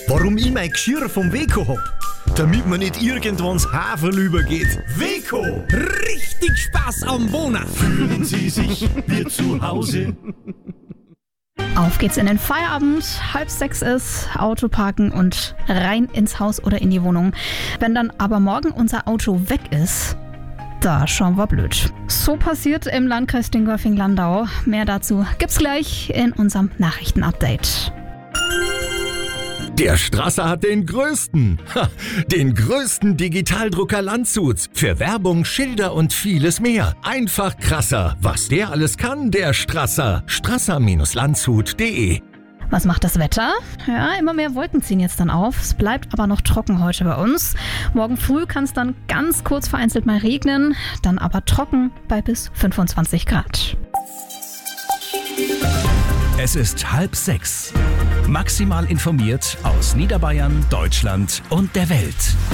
Warum ich mein Geschirr vom Weco hab? Damit man nicht irgendwann ins Hafen übergeht. Weco! Richtig Spaß am Wohnen! Fühlen Sie sich wie zu Hause? Auf geht's in den Feierabend, 5:30 ist, Auto parken und rein ins Haus oder in die Wohnung. Wenn dann aber morgen unser Auto weg ist, da schauen wir blöd. So passiert im Landkreis Dingolfing-Landau. Mehr dazu gibt's gleich in unserem Nachrichtenupdate. Der Strasser hat den größten Digitaldrucker Landshuts. Für Werbung, Schilder und vieles mehr. Einfach krasser. Was der alles kann, der Strasser. Strasser-landshut.de. Was macht das Wetter? Ja, immer mehr Wolken ziehen jetzt dann auf. Es bleibt aber noch trocken heute bei uns. Morgen früh kann es dann ganz kurz vereinzelt mal regnen, dann aber trocken bei bis 25 Grad. Es ist 5:30. Maximal informiert aus Niederbayern, Deutschland und der Welt.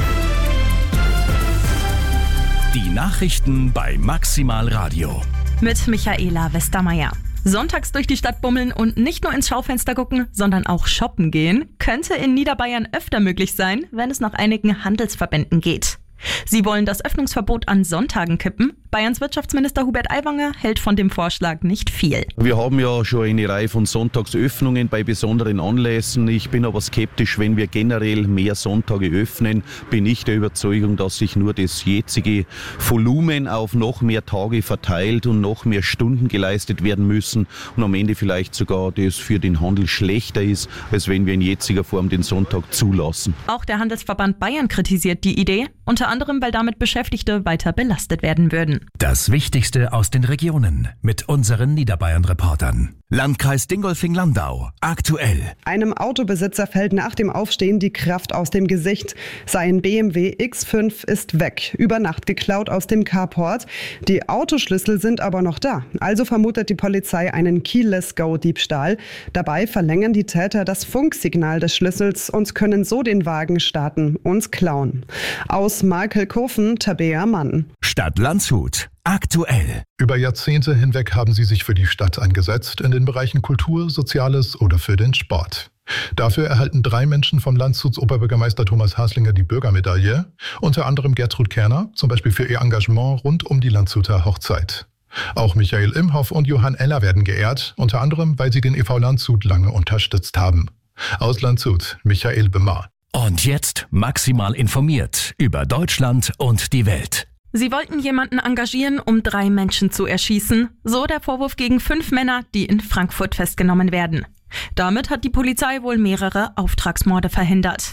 Die Nachrichten bei Maximal Radio. Mit Michaela Westermeier. Sonntags durch die Stadt bummeln und nicht nur ins Schaufenster gucken, sondern auch shoppen gehen, könnte in Niederbayern öfter möglich sein, wenn es nach einigen Handelsverbänden geht. Sie wollen das Öffnungsverbot an Sonntagen kippen. Bayerns Wirtschaftsminister Hubert Aiwanger hält von dem Vorschlag nicht viel. Wir haben ja schon eine Reihe von Sonntagsöffnungen bei besonderen Anlässen. Ich bin aber skeptisch, wenn wir generell mehr Sonntage öffnen, bin ich der Überzeugung, dass sich nur das jetzige Volumen auf noch mehr Tage verteilt und noch mehr Stunden geleistet werden müssen und am Ende vielleicht sogar das für den Handel schlechter ist, als wenn wir in jetziger Form den Sonntag zulassen. Auch der Handelsverband Bayern kritisiert die Idee, unter anderem, weil damit Beschäftigte weiter belastet werden würden. Das Wichtigste aus den Regionen mit unseren Niederbayern-Reportern. Landkreis Dingolfing-Landau. Aktuell. Einem Autobesitzer fällt nach dem Aufstehen die Kraft aus dem Gesicht. Sein BMW X5 ist weg, über Nacht geklaut aus dem Carport. Die Autoschlüssel sind aber noch da. Also vermutet die Polizei einen Keyless-Go-Diebstahl. Dabei verlängern die Täter das Funksignal des Schlüssels und können so den Wagen starten und klauen. Aus Markelkofen, Tabea Mann. Stadt Landshut. Aktuell. Über Jahrzehnte hinweg haben sie sich für die Stadt eingesetzt, in den Bereichen Kultur, Soziales oder für den Sport. Dafür erhalten 3 Menschen vom Landshuts Oberbürgermeister Thomas Haslinger die Bürgermedaille, unter anderem Gertrud Kerner, zum Beispiel für ihr Engagement rund um die Landshuter Hochzeit. Auch Michael Imhoff und Johann Eller werden geehrt, unter anderem, weil sie den e.V. Landshut lange unterstützt haben. Aus Landshut, Michael Bemar. Und jetzt maximal informiert über Deutschland und die Welt. Sie wollten jemanden engagieren, um 3 Menschen zu erschießen. So der Vorwurf gegen 5 Männer, die in Frankfurt festgenommen werden. Damit hat die Polizei wohl mehrere Auftragsmorde verhindert.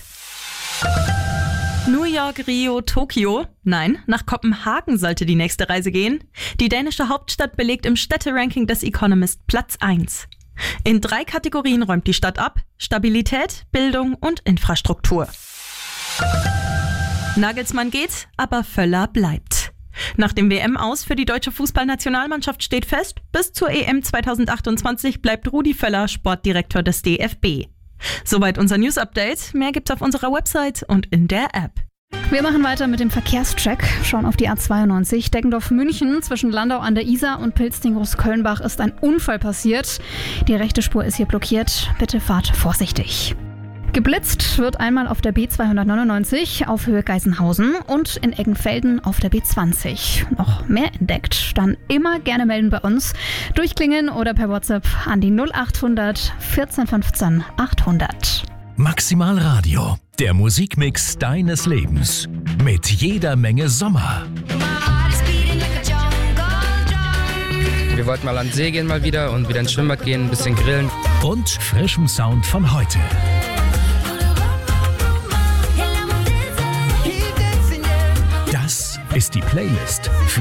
New York, Rio, Tokio? Nein, nach Kopenhagen sollte die nächste Reise gehen. Die dänische Hauptstadt belegt im Städteranking des Economist Platz 1. In 3 Kategorien räumt die Stadt ab: Stabilität, Bildung und Infrastruktur. Nagelsmann geht, aber Völler bleibt. Nach dem WM-Aus für die deutsche Fußballnationalmannschaft steht fest, bis zur EM 2028 bleibt Rudi Völler Sportdirektor des DFB. Soweit unser News-Update. Mehr gibt's auf unserer Website und in der App. Wir machen weiter mit dem Verkehrscheck. Schauen auf die A92 Deggendorf-München. Zwischen Landau an der Isar und Pilzding-Großkölnbach ist ein Unfall passiert. Die rechte Spur ist hier blockiert. Bitte fahrt vorsichtig. Geblitzt wird einmal auf der B299 auf Höhe Geisenhausen und in Eggenfelden auf der B20. Noch mehr entdeckt? Dann immer gerne melden bei uns. Durchklingen oder per WhatsApp an die 0800 14 15 800. Maximal Radio. Der Musikmix deines Lebens. Mit jeder Menge Sommer. Wir wollten mal an den See gehen mal wieder und wieder ins Schwimmbad gehen, ein bisschen grillen. Und frischem Sound von heute. Das ist die Playlist für